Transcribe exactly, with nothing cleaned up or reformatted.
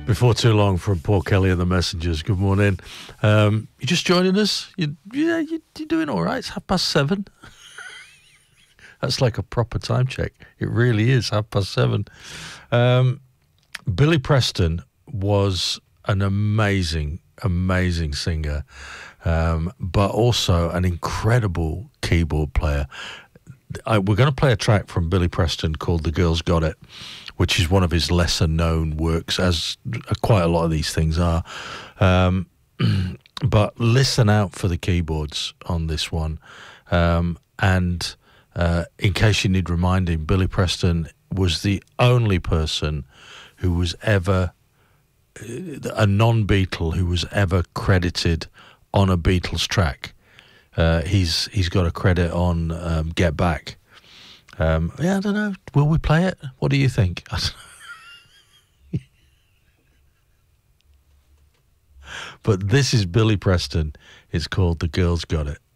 Before too long from Paul Kelly and the Messengers. Good morning. Um, you just joining us? You, yeah, you, you're doing all right. It's half past seven. That's like a proper time check. It really is half past seven. Um, Billy Preston was an amazing, amazing singer, um, but also an incredible keyboard player. I, we're going to play a track from Billy Preston called The Girl's Got It, which is one of his lesser-known works, as quite a lot of these things are. Um, but listen out for the keyboards on this one. Um, and uh, in case you need reminding, Billy Preston was the only person who was ever, a non-Beatle who was ever credited on a Beatles track. Uh, he's he's got a credit on um, Get Back. Um, yeah, I don't know. Will we play it? What do you think? I don't know. But this is Billy Preston. It's called The Girl's Got It.